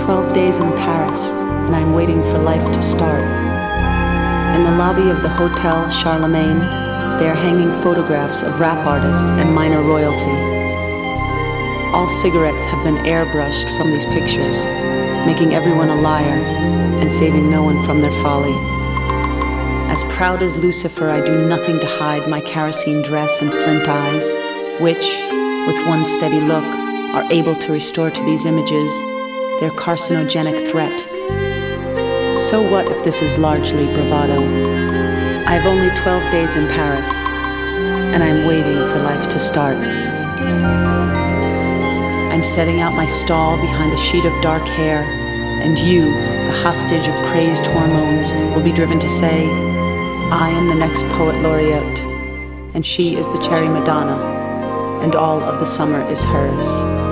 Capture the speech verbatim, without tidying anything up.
twelve days in Paris, and I'm waiting for life to start. In the lobby of the Hotel Charlemagne, they are hanging photographs of rap artists and minor royalty. All cigarettes have been airbrushed from these pictures, making everyone a liar and saving no one from their folly. As proud as Lucifer, I do nothing to hide my kerosene dress and flint eyes, which, with one steady look, are able to restore to these images their carcinogenic threat. So what if this is largely bravado? I have only twelve days in Paris, and I'm waiting for life to start. I'm setting out my stall behind a sheet of dark hair, and you, the hostage of crazed hormones, will be driven to say, I am the next poet laureate, and she is the cherry Madonna, and all of the summer is hers.